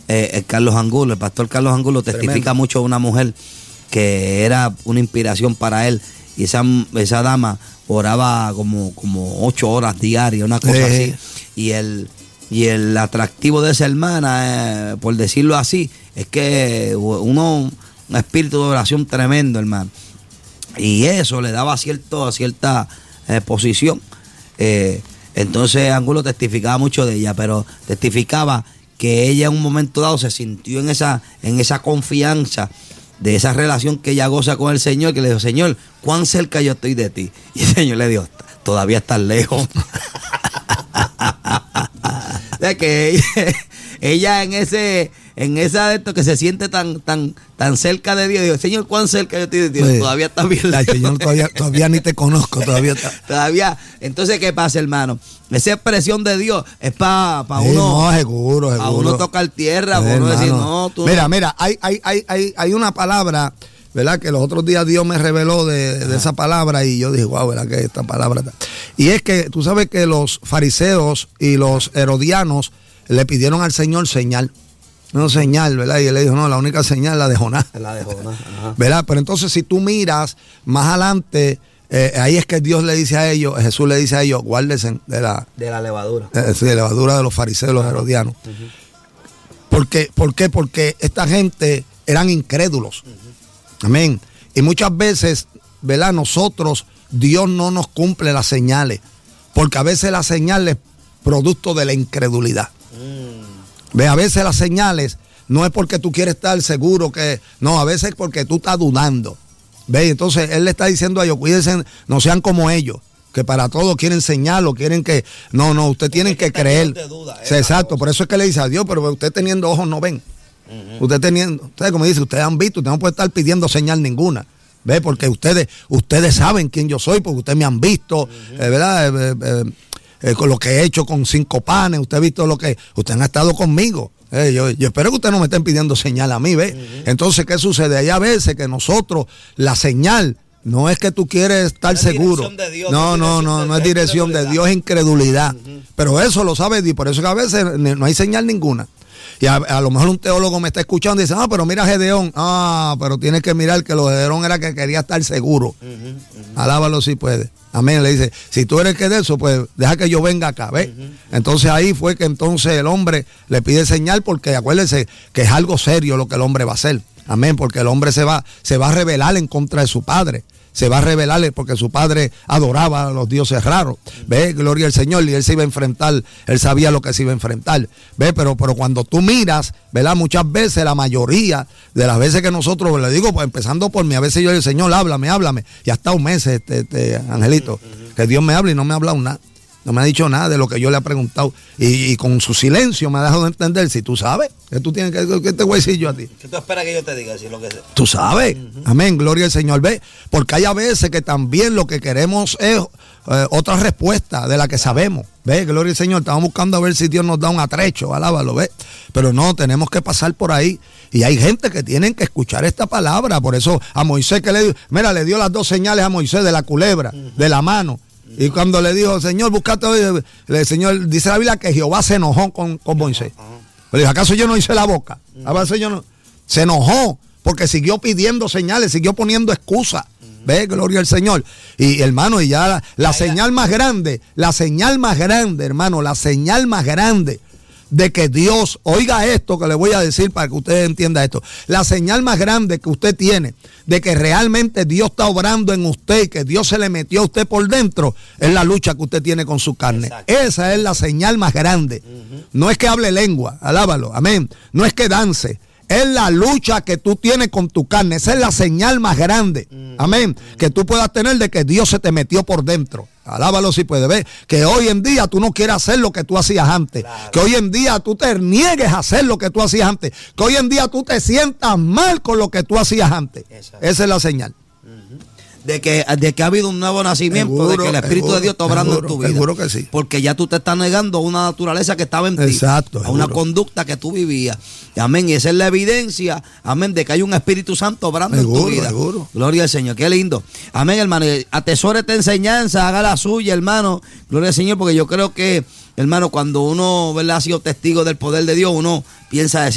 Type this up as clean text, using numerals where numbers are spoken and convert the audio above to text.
Carlos Angulo, el pastor Carlos Angulo testifica Tremendo. Mucho de una mujer que era una inspiración para él, y esa dama oraba como 8 horas diarias, una cosa así, y el atractivo de esa hermana, por decirlo así, es que un espíritu de oración tremendo, hermano, y eso le daba cierta posición. Entonces Angulo testificaba mucho de ella, pero testificaba que ella en un momento dado se sintió en esa confianza de esa relación que ella goza con el Señor, que le dijo: Señor, ¿cuán cerca yo estoy de ti? Y el Señor le dijo: todavía estás lejos. De que ella en esa de esto que se siente tan cerca de Dios, dijo: Señor, ¿cuán cerca yo estoy de Dios? Todavía está bien lejos. Señor, todavía ni te conozco, todavía está. Todavía. Entonces, ¿qué pasa, hermano? Esa expresión de Dios es para uno. No, seguro. A uno tocar tierra, para uno decir: no, tú. Mira, hay una palabra, ¿verdad? Que los otros días Dios me reveló de esa palabra, y yo dije: wow, ¿verdad? Que esta palabra está. Y es que tú sabes que los fariseos y los herodianos le pidieron al Señor señal. No señal, ¿verdad? Y él le dijo: no, la única señal es la de Jonás. La de Jonás, ajá. ¿Verdad? Pero entonces, si tú miras más adelante, ahí es que Dios le dice a ellos, Jesús le dice a ellos: guárdense de la levadura. Sí, de la levadura de los fariseos, los herodianos. Uh-huh. ¿Por qué? Porque esta gente eran incrédulos. Uh-huh. Amén. Y muchas veces, ¿verdad? Nosotros, Dios no nos cumple las señales, porque a veces las señales es producto de la incredulidad. Ve, a veces las señales no es porque tú quieres estar seguro que... No, a veces es porque tú estás dudando. Ve, entonces él le está diciendo a ellos: cuídense, no sean como ellos, que para todo quieren señal o quieren que... No, usted tiene que creer. Duda, sí, exacto, por eso es que le dice a Dios: pero usted teniendo ojos no ven. Uh-huh. Usted teniendo... Usted, como dice, ustedes han visto, usted no puede estar pidiendo señal ninguna. Ve, porque ustedes saben quién yo soy, porque ustedes me han visto, uh-huh. ¿Verdad? Con lo que he hecho con 5 panes, usted ha visto lo que... Ustedes han estado conmigo. Yo espero que ustedes no me estén pidiendo señal a mí, ¿ves? Uh-huh. Entonces, ¿qué sucede? Hay a veces que nosotros, la señal, no es que tú quieres estar seguro. No es dirección de Dios, es incredulidad. Uh-huh. Pero eso lo sabe Dios, por eso que a veces no hay señal ninguna. Y a lo mejor un teólogo me está escuchando y dice: pero mira Gedeón. Pero tienes que mirar que lo de Gedeón era que quería estar seguro. Alábalo si puede. Amén. Le dice: si tú eres que de eso, pues deja que yo venga acá, ¿ves? Entonces ahí fue que entonces el hombre le pide señal, porque acuérdense que es algo serio lo que el hombre va a hacer. Amén. Porque el hombre se va a rebelar en contra de su padre. Se va a rebelarle porque su padre adoraba a los dioses raros. ¿Ve? Gloria al Señor. Y él se iba a enfrentar, él sabía lo que se iba a enfrentar. ¿Ve? Pero cuando tú miras, ¿verdad? Muchas veces, la mayoría de las veces que nosotros, le digo, pues empezando por mí, a veces yo le digo: Señor, háblame. Y hasta un mes, Angelito, que Dios me habla y no me ha hablado nada. No me ha dicho nada de lo que yo le he preguntado. Y con su silencio me ha dejado de entender. Si tú sabes, ¿qué tú tienes ¿qué te voy a decir yo a ti? ¿Qué tú esperas que yo te diga? Si lo que sé. Tú sabes. Amén, gloria al Señor. Ve, porque hay a veces que también lo que queremos es otra respuesta de la que sabemos. Ve, gloria al Señor. Estamos buscando a ver si Dios nos da un atrecho. Alábalo, ve. Pero no, tenemos que pasar por ahí. Y hay gente que tienen que escuchar esta palabra. Por eso a Moisés que le dio las 2 señales a Moisés de la culebra, de la mano. Y cuando le dijo: Señor, búscate hoy, el Señor, dice la Biblia que Jehová se enojó con Moisés. Le dijo: ¿acaso yo no hice la boca? ¿Acaso yo no? Se enojó porque siguió pidiendo señales, siguió poniendo excusas. Ve, gloria al Señor. Y hermano, y ya la señal más grande, hermano, la señal más grande de que Dios, oiga esto que le voy a decir para que usted entienda esto, la señal más grande que usted tiene de que realmente Dios está obrando en usted y que Dios se le metió a usted por dentro, es la lucha que usted tiene con su carne. Exacto. Esa es la señal más grande. No es que hable lengua, alábalo, amén. No es que dance. Es la lucha que tú tienes con tu carne. Esa es la señal más grande. Amén. Que tú puedas tener de que Dios se te metió por dentro. Alábalo si puede ver. Que hoy en día tú no quieres hacer lo que tú hacías antes. Claro. Que hoy en día tú te niegues a hacer lo que tú hacías antes. Que hoy en día tú te sientas mal con lo que tú hacías antes. Exacto. Esa es la señal. De que ha habido un nuevo nacimiento, seguro, de que el Espíritu de Dios está obrando en tu vida. Seguro que sí. Porque ya tú te estás negando a una naturaleza que estaba en ti. Exacto. A una conducta que tú vivías. Amén. Y esa es la evidencia, amén, de que hay un Espíritu Santo obrando en tu vida. Seguro. Gloria al Señor. Qué lindo. Amén, hermano. Atesore esta enseñanza, haga la suya, hermano. Gloria al Señor, porque yo creo que, hermano, cuando uno, ¿verdad?, ha sido testigo del poder de Dios, uno piensa decir: